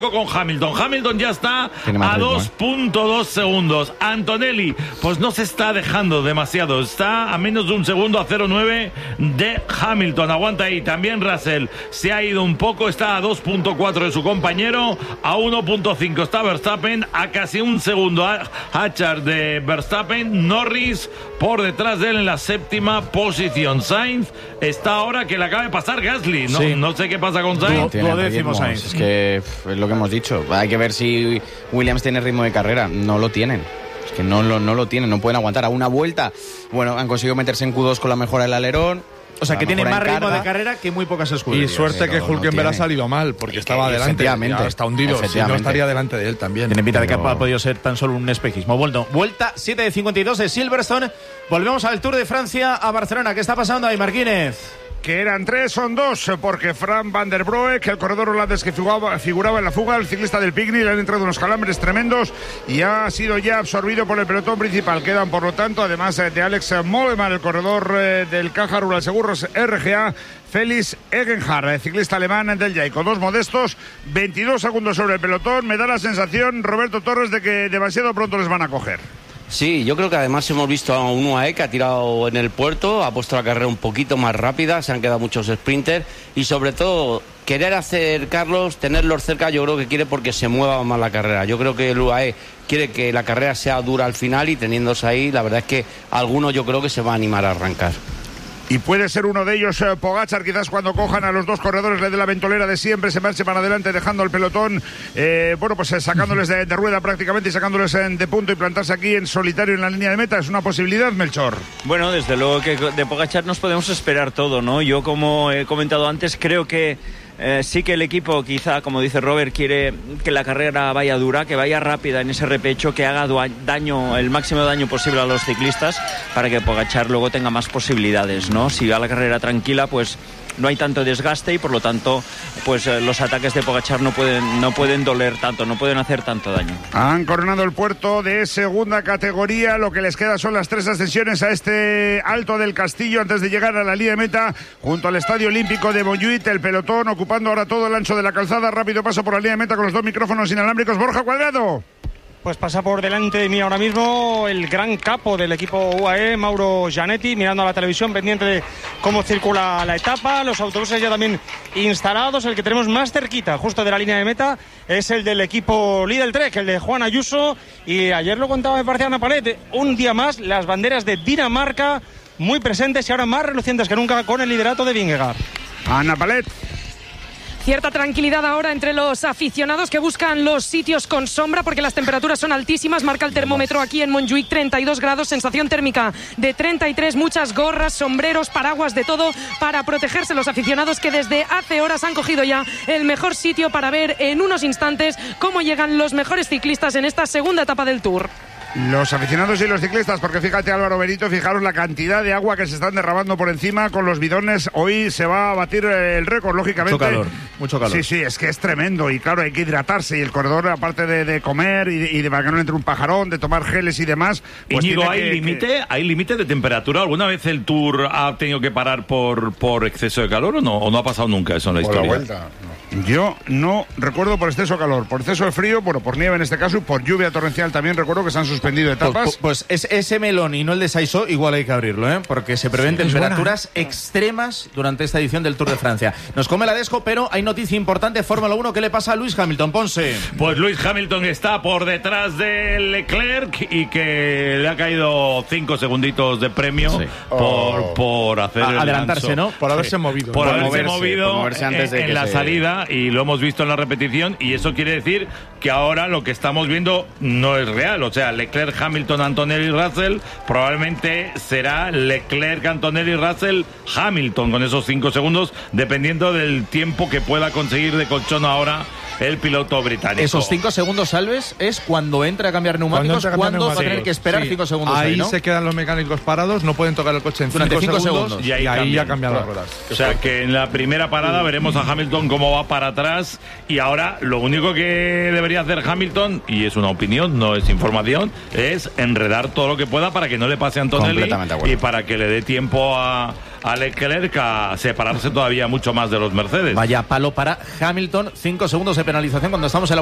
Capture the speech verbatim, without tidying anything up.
con Hamilton. Hamilton ya está a dos punto dos segundos. Antonelli, pues no se está dejando demasiado. Está a menos de un segundo, a cero punto nueve de Hamilton. Aguanta ahí. También Russell se ha ido un poco. Está a dos punto cuatro de su compañero. A uno punto cinco está Verstappen. A casi un segundo a Hachar de Verstappen. Norris por detrás de él en la séptima posición. Sainz está ahora que le acaba de pasar Gasly. No, sí. no sé qué pasa con Sainz. Lo decimos Sainz. Es que es lo que hemos dicho. Hay que ver si Williams tiene ritmo de carrera. No lo tienen. Es que no lo, no lo tienen. No pueden aguantar a una vuelta. Bueno, han conseguido meterse en Q dos con la mejora del alerón. O sea, que tiene más ritmo de carrera que muy pocas escuderías. Y suerte que Hülkenberg no ha salido mal, porque estaba adelante. Ya está hundido. Si no, estaría delante de él también. Tiene pinta pero... de que ha podido ser tan solo un espejismo. Bueno, vuelta siete de cincuenta y dos de Silverstone. Volvemos al Tour de Francia, a Barcelona. ¿Qué está pasando ahí, Marquínez? Que eran tres, son dos, porque Fran Van der Broek, el corredor holandés que figuraba, figuraba en la fuga, el ciclista del Picnic, le han entrado unos calambres tremendos y ha sido ya absorbido por el pelotón principal. Quedan, por lo tanto, además de Alex Mollema, el corredor eh, del Caja Rural Seguros R G A, Félix Egenhardt, el ciclista alemán del Jayco. Dos modestos, veintidós segundos sobre el pelotón. Me da la sensación, Roberto Torres, de que demasiado pronto les van a coger. Sí, yo creo que además hemos visto a un U A E que ha tirado en el puerto, ha puesto la carrera un poquito más rápida, se han quedado muchos sprinters y sobre todo querer acercarlos, tenerlos cerca, yo creo que quiere porque se mueva más la carrera. Yo creo que el U A E quiere que la carrera sea dura al final y teniéndose ahí, la verdad es que alguno yo creo que se va a animar a arrancar. Y puede ser uno de ellos, eh, Pogačar, quizás cuando cojan a los dos corredores de la ventolera de siempre, se marche para adelante dejando el pelotón, eh, bueno, pues eh, sacándoles de, de rueda prácticamente y sacándoles en, de punto y plantarse aquí en solitario en la línea de meta. ¿Es una posibilidad, Melchor? Bueno, desde luego que de Pogačar nos podemos esperar todo, ¿no? Yo, como he comentado antes, creo que Eh, sí que el equipo, quizá, como dice Robert, quiere que la carrera vaya dura, que vaya rápida en ese repecho, que haga daño, el máximo daño posible a los ciclistas para que Pogačar luego tenga más posibilidades, ¿no? Si va la carrera tranquila, pues no hay tanto desgaste y por lo tanto pues eh, los ataques de Pogačar no pueden, no pueden doler tanto, no pueden hacer tanto daño. Han coronado el puerto de segunda categoría, lo que les queda son las tres ascensiones a este Alto del Castillo antes de llegar a la línea de meta junto al Estadio Olímpico de Montjuïc. El pelotón ocupando ahora todo el ancho de la calzada, rápido paso por la línea de meta con los dos micrófonos inalámbricos. Borja Cuadrado. Pues pasa por delante de mí ahora mismo el gran capo del equipo U A E, Mauro Gianetti, mirando a la televisión, pendiente de cómo circula la etapa. Los autobuses ya también instalados. El que tenemos más cerquita, justo de la línea de meta, es el del equipo Lidl Trek, el de Juan Ayuso. Y ayer lo contaba, me parecía Ana Palet, un día más las banderas de Dinamarca muy presentes y ahora más relucientes que nunca con el liderato de Vingegaard. Ana Palet. Cierta tranquilidad ahora entre los aficionados que buscan los sitios con sombra porque las temperaturas son altísimas. Marca el termómetro aquí en Montjuïc, treinta y dos grados, sensación térmica de treinta y tres, muchas gorras, sombreros, paraguas, de todo para protegerse los aficionados que desde hace horas han cogido ya el mejor sitio para ver en unos instantes cómo llegan los mejores ciclistas en esta segunda etapa del Tour. Los aficionados y los ciclistas, porque fíjate, Álvaro Benito, fijaros la cantidad de agua que se están derramando por encima con los bidones. Hoy se va a batir el récord, lógicamente. Mucho calor, mucho calor. Sí, sí, es que es tremendo y claro, hay que hidratarse y el corredor, aparte de, de comer y de, y de para que no entre un pajarón, de tomar geles y demás. Pues Íñigo, ¿hay límite que... ¿hay límite de temperatura? ¿Alguna vez el Tour ha tenido que parar por, por exceso de calor o no? ¿O no ha pasado nunca eso en la por historia? La vuelta, no. Yo no recuerdo por exceso de calor, por exceso de frío, bueno, por nieve en este caso y por lluvia torrencial también recuerdo que se han suspendido etapas. Pues, pues es, ese melón y no el de Saizó, igual hay que abrirlo, ¿eh? Porque se prevén sí, temperaturas buena. extremas durante esta edición del Tour de Francia. Nos come la desco, pero hay noticia importante, Fórmula uno, ¿qué le pasa a Lewis Hamilton? Ponce. Pues Lewis Hamilton está por detrás de Leclerc y que le ha caído cinco segunditos de premio sí. por, oh. por hacer a, el adelantarse, ganso. ¿no? Por haberse movido. Por, por haberse moverse, movido por moverse antes de en, en la se... salida. Y lo hemos visto en la repetición y eso quiere decir que ahora lo que estamos viendo no es real, o sea, Leclerc, Hamilton, Antonelli, Russell, probablemente será Leclerc, Antonelli, Russell, Hamilton con esos cinco segundos, dependiendo del tiempo que pueda conseguir de colchón ahora el piloto británico. Esos cinco segundos, Salves, es cuando entra a cambiar neumáticos, cuando, cuando va a tener que esperar sí. cinco segundos ahí, ahí, ¿no? Se quedan los mecánicos parados, no pueden tocar el coche en durante cinco, cinco segundos, segundos y ahí, y ahí ya cambian las claro. ruedas. O sea que en la primera parada veremos a Hamilton cómo va para atrás y ahora lo único que debería hacer Hamilton, y es una opinión, no es información, es enredar todo lo que pueda para que no le pase a Antonelli y para que le dé tiempo a a Leclerc a separarse todavía mucho más de los Mercedes. Vaya palo para Hamilton, cinco segundos de penalización cuando estamos en la